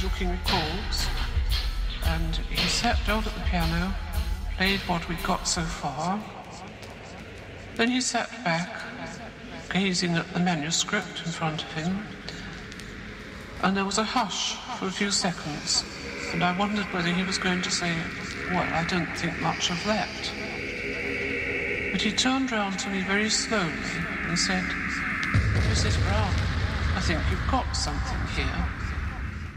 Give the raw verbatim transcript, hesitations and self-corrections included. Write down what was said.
looking chords, and he sat down at the piano, played what we'd got so far. Then he sat back, gazing at the manuscript in front of him, and there was a hush for a few seconds, and I wondered whether he was going to say, well, I don't think much of that. But he turned round to me very slowly and said, Missus Brown, I think you've got something here.